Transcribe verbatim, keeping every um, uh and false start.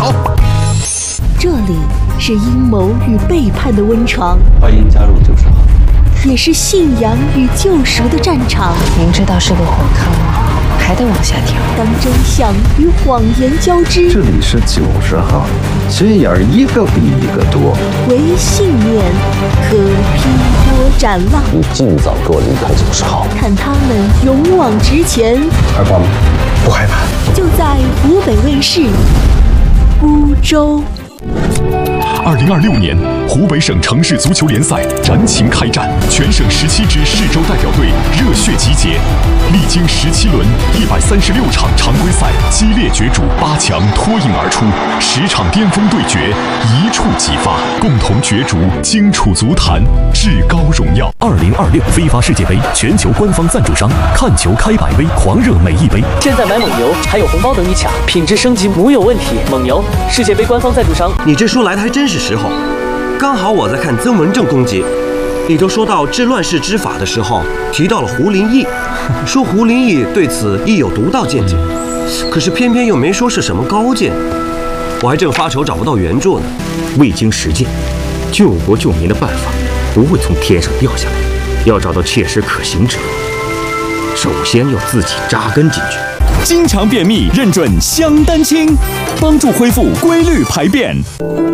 好。 这里是阴谋与背叛的温床， 欢迎加入九十号， 也是信仰与救赎的战场。 明知道是个火坑，还得往下跳。 当真相与谎言交织， 这里是九十号，心眼儿一个比一个多。 唯信念可劈波斩浪。 你尽早给我离开九十号， 看他们勇往直前。 害怕吗？不害怕。 就在湖北卫视孤舟。 二零二六年，湖北省城市足球联赛燃情开战，全省十七支市州代表队热血集结，历经十七轮、一百三十六场常规赛激烈角逐，八强脱颖而出，十场巅峰对决一触即发，共同角逐荆楚足坛至高荣耀。 二零二六非法世界杯全球官方赞助商，看球开百威，狂热每一杯。 现在买蒙牛还有红包等你抢，品质升级无有问题。蒙牛世界杯官方赞助商。 你这书来的还真是时候，刚好我在看曾文正公节，里头说到治乱世之法的时候，提到了胡林翼，说胡林翼对此亦有独到见解，可是偏偏又没说是什么高见，我还正发愁找不到原著呢。 未经实践，救国救民的办法不会从天上掉下来，要找到切实可行者，首先要自己扎根进去。 经常便秘认准香丹清，帮助恢复规律排便。